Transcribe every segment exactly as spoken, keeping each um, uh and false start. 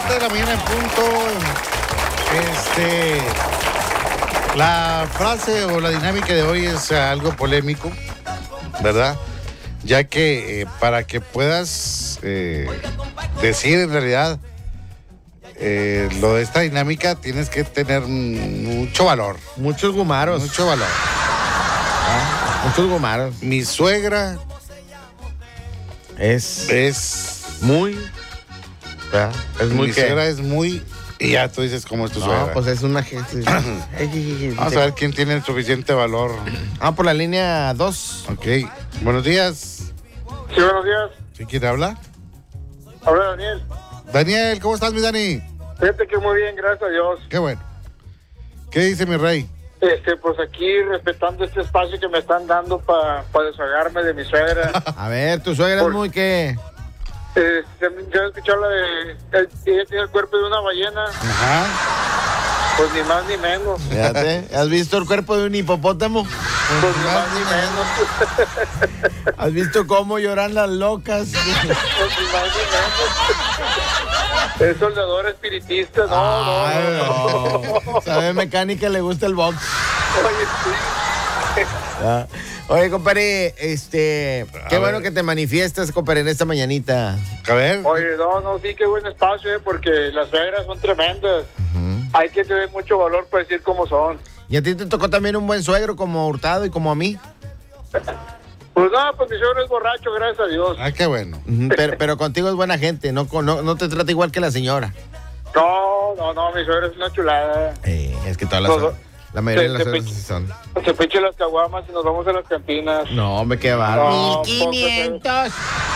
siete de la mañana en punto. Este, la frase o la dinámica de hoy es algo polémico, ¿verdad? Ya que eh, para que puedas eh, decir en realidad eh, lo de esta dinámica tienes que tener mucho valor. Muchos gumaros. Mucho valor. ¿Ah? Muchos gumaros. Mi suegra es, es muy... ¿verdad? Es muy mi que... suegra es muy... Y ya tú dices cómo es tu no, suegra. pues es una... Vamos a ver quién tiene el suficiente valor. Ah, por la línea dos. Ok. Buenos días. Sí, buenos días. ¿Sí quiere hablar? Habla Daniel. Daniel, ¿cómo estás, mi Dani? Fíjate que muy bien, gracias a Dios. Qué bueno. ¿Qué dice mi rey? Este, pues aquí respetando este espacio que me están dando para pa desahogarme de mi suegra. A ver, tu suegra Por... es muy que... Eh, ya escuchado la de... El, ella tiene el cuerpo de una ballena. Ajá. Pues ni más ni menos. Fíjate, ¿has visto el cuerpo de un hipopótamo? Pues ni más ni menos. ¿Has visto cómo lloran las locas? Pues ni más ni menos. Es soldador espiritista, no, Ay, no, no, no. Sabe mecánica, le gusta el box. Oye, sí. Ah. Oye, compadre, este, A qué ver. bueno que te manifiestas, compadre, en esta mañanita. A ver. Oye, no, no, sí, qué buen espacio, eh, porque las suegras son tremendas. Uh-huh. Hay que tener mucho valor para decir cómo son. ¿Y a ti te tocó también un buen suegro como Hurtado y como a mí? Pues no, pues mi suegro es borracho, gracias a Dios. Ah, qué bueno. Uh-huh. Pero, pero contigo es buena gente, no, no, no te trata igual que la señora. No, no, no, mi suegro es una chulada. Eh, es que todas las... No, no. La mayoría Se- de las se suegras pinche- sí son. Se pinche las caguamas y nos vamos a las cantinas. No, me queda bárbaro. No, Mil quinientos.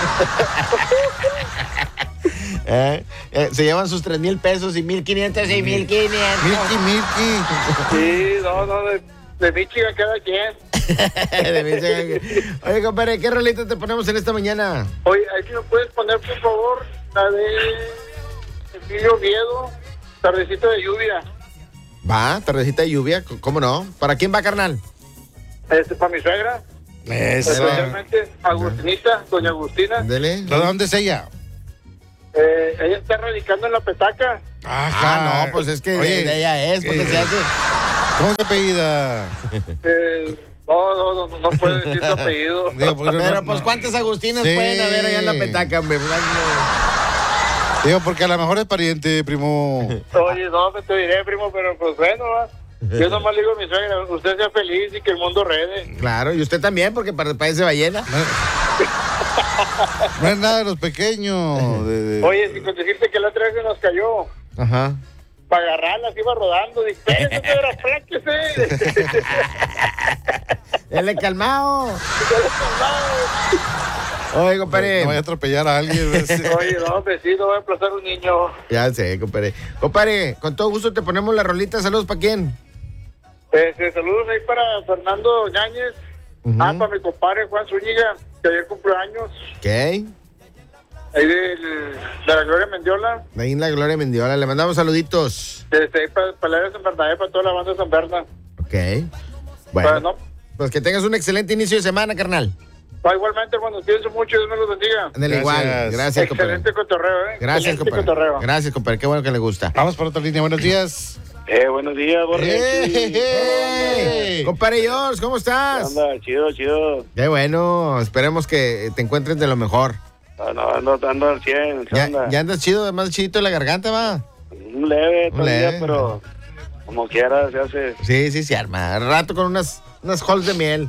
eh, eh, se llevan sus tres mil pesos y mil quinientos y mil quinientos. Milky, Milky. Sí, no, no, de, de Michigan cada quien. De mí se- Oye, compadre, ¿qué rolita te ponemos en esta mañana? Oye, aquí me puedes poner, por favor, la de Emilio Oviedo, Tardecita de Lluvia. Va, tardecita de lluvia, c- ¿cómo no? ¿Para quién va, carnal? Este, para mi suegra, Eso. especialmente Agustinita, doña Agustina. Dele. ¿De dónde es ella? Eh, ella está radicando en la petaca. Ah, no, pues es que Oye, de ella es, porque eh, se hace... ¿Cómo se apellida? Eh, no, no, no, no puede decir su apellido. Digo, porque Pero no- pues, no. ¿cuántas Agustinas Sí. pueden haber allá en la petaca, hombre? Digo, porque a lo mejor es pariente, primo. Oye, no, me te diré, primo, pero pues bueno, ¿va? Yo nomás le digo a mi suegra, usted sea feliz y que el mundo rede. Claro, y usted también, porque para parece ballena. No es nada de los pequeños. de- de- Oye, si con decirte que la otra vez se nos cayó, Ajá. para agarrarla, se iba rodando, dije, espérese, señora, apláquese. Él es calmado. Ya lo calmado. Oye, compadre. No vaya a atropellar a alguien. ¿ves? Oye, no, hombre, sí, no voy a aplazar un niño. Ya sé, compadre. Compadre, con todo gusto te ponemos la rolita. Saludos, ¿para quién? Este, saludos ahí para Fernando Ñañez, Ujú. ah, para mi compadre Juan Zúñiga, que ayer cumplió años, ¿Qué? ahí del- de la Gloria Mendiola. De ahí en la Gloria Mendiola. Le mandamos saluditos. Este, ahí para, para la área de San Bernabé, para toda la banda de San Bernardo. Ok. Bueno, Bueno, no, pues que tengas un excelente inicio de semana, carnal. va igualmente, hermano, pienso mucho, Dios me los bendiga. Ándale, Gracias. igual. Gracias, compadre. Excelente cotorreo, ¿eh? Gracias, Excelente compadre. cotorreo. Gracias, compadre. Qué bueno que le gusta. Vamos por otra línea. Buenos días. Eh, buenos días, Borre. ¡Ey! Compadre George, ¿cómo estás? Anda, chido, chido. Qué bueno. Esperemos que te encuentres de lo mejor. Ah, no, ando, ando al cien. ¿Qué Ya, onda? ya andas chido, más chidito de la garganta, va. Un leve Un todavía, leve. pero como quiera se hace. Sí, sí, se arma. Al rato con unas, unas halls de miel.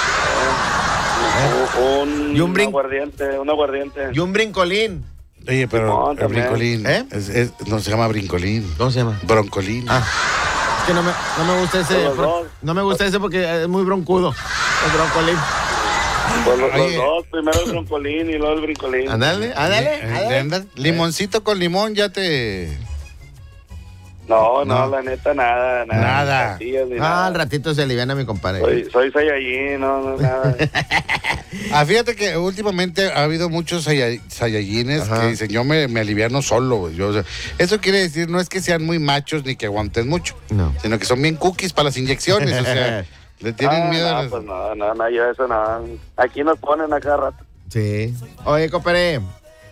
Un, Y un brin- aguardiente, un aguardiente. Y un brincolín. Oye, pero Simón, el también. brincolín. ¿Eh? es- es- no se llama brincolín. ¿Cómo se llama? Broncolín. Ah, es que no me, no me gusta ese. Los por- dos. no me gusta ese porque es muy broncudo. El broncolín. Pues los, los Oye. dos, primero el broncolín y luego el brincolín. Ándale, ándale, Eh, ándale. anda, Limoncito con limón ya te... No, no, No. la neta, nada, nada. Nada. Ni pastillas, ni Ah, nada. al ratito se aliviana mi compadre. Soy, soy Saiyajin, no, no, nada. Ah, fíjate que últimamente ha habido muchos saya- saiyajines Ajá. que dicen, yo me, me aliviano solo, güey. Yo, o sea, eso quiere decir, no es que sean muy machos ni que aguanten mucho, No. sino que son bien cookies para las inyecciones, o sea, le tienen Ah, miedo a no, las... pues no, no, no, yo eso no. Aquí nos ponen a cada rato. Sí. Oye, compadre.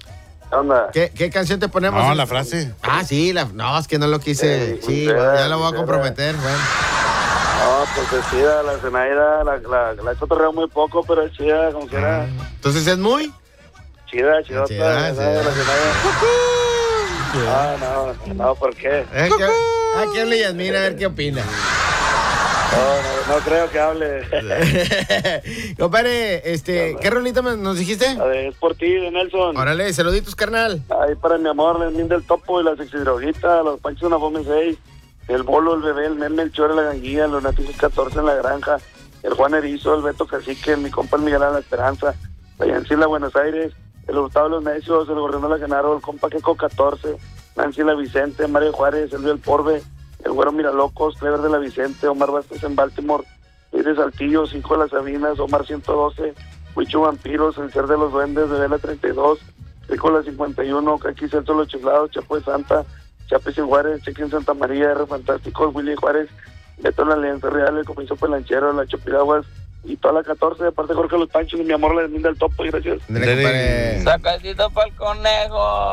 ¿Qué onda? ¿Qué, qué canción te ponemos? No, la frase. Ah, sí, la, no, es que no lo quise. Eh, sí, sincera, ya lo voy a sincera. comprometer, bueno. No, pues es chida, la Zenaida, la, la, la he cotorreado muy poco, pero es chida, como quiera. Entonces es muy. Chida, chidota, Chida, la Zenaida, la Zenaida. Ah, no, no, ¿por qué? Eh, que- ah, que hable Yasmín, a ver qué opina. No, no, no creo que hable. Compadre, este, ¿qué rolita me- nos dijiste? A ver, es por ti, de Nelson. Órale, saluditos, carnal. Ahí para mi amor, el Min del Topo y la Sexidroguita, los Panchos de una Fome seis, el Bolo, el Bebé, el Meme, el Chore, la Ganguilla, los Nativos catorce en la Granja, el Juan Erizo, el Beto Cacique, mi compa el Miguel de la Esperanza, la Yancila Buenos Aires, el Hurtado de los Necios, el Gorrión de la Genaro, el compa Queco catorce, Nancy la Vicente, Mario Juárez, el del Porbe, el Güero Miralocos, Clever de la Vicente, Omar Vázquez en Baltimore, Iris Saltillo, Cinco de las Sabinas, Omar ciento doce, Huicho Vampiros, el Ser de los Duendes, de Vela treinta y dos, Rico la cincuenta y uno, Caqui Celso Los Chiflados, Chapo de Santa, Chapis en Juárez, Cheque en Santa María, R Fantásticos, Willy Juárez, Beto la Alianza Real, el Comienzo Pelanchero, la Chopiraguas y toda la catorce, de parte de Jorge Los Panchos y mi amor, la Min del Topo, y gracias. Dale, compadre. Sacadito para el conejo.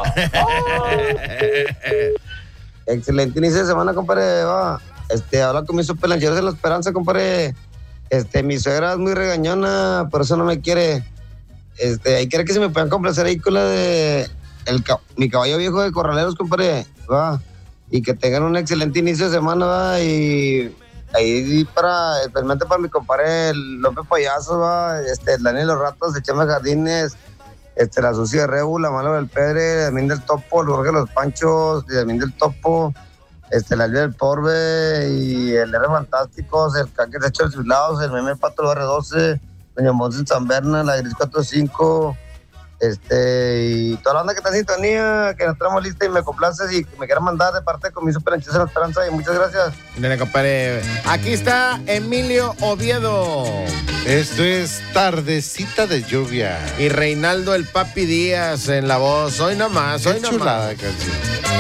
Excelente inicio de semana, compadre. Va. Este, habla con mis pelancheros de la Esperanza, compadre. Este, mi suegra es muy regañona, por eso no me quiere. Este, ahí quiere que se me puedan complacer ahí con la de el, mi caballo viejo de Corraleros, compadre. Va. Y que tengan un excelente inicio de semana, va. Y ahí para, especialmente para mi compadre el López Payaso, va. Este, el Daniel Los Ratos, el Chema Jardines, este, la Sucia de Rebu, la Mala del Pedre, el Min del Topo, el Jorge Los Panchos, el Min del Topo, este, la Alvia del Porbe y el R Fantásticos, el Caqui de Hecho de Lados, el Meme Pato del R doce, Doña Monse en San Berna, la Gris cuatro cinco, este, y toda la banda que está en sintonía, que nos traemos lista y me complaces y que me quieran mandar de parte con mi superanchos de la Esperanza, y muchas gracias. Dale, compadre. Aquí está Emilio Oviedo Esto es Tardecita de Lluvia. y Reinaldo el Papi Díaz en la voz. Hoy nomás, hoy Qué nomás. chulada de canción.